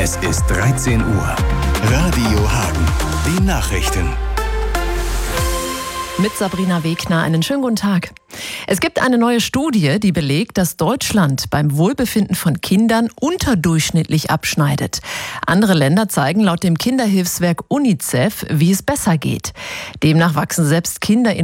Es ist 13 Uhr. Radio Hagen. Die Nachrichten. Mit Sabrina Wegner einen schönen guten Tag. Es gibt eine neue Studie, die belegt, dass Deutschland beim Wohlbefinden von Kindern unterdurchschnittlich abschneidet. Andere Länder zeigen laut dem Kinderhilfswerk UNICEF, wie es besser geht. Demnach wachsen selbst Kinder in